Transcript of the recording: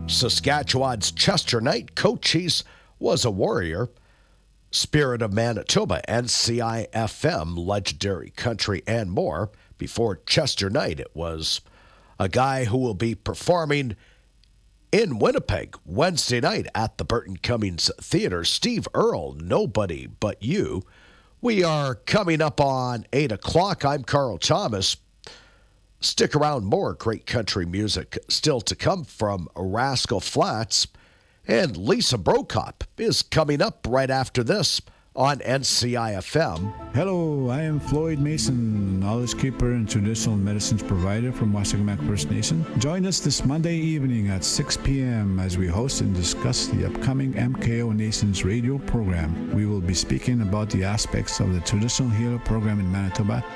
Saskatchewan's Chester Knight, Cochise was a warrior. Spirit of Manitoba, NCIFM, legendary country, and more. Before Chester Knight, it was a guy who will be performing in Winnipeg Wednesday night at the Burton Cummings Theatre. Steve Earle, Nobody But You. We are coming up on 8 o'clock. I'm Carl Thomas. Stick around, more great country music still to come from Rascal Flatts. And Lisa Brokop is coming up right after this on NCIFM. Hello, I am Floyd Mason, knowledge keeper and traditional medicines provider from Wasakmak First Nation. Join us this Monday evening at 6 p.m. as we host and discuss the upcoming MKO Nations radio program. We will be speaking about the aspects of the traditional healer program in Manitoba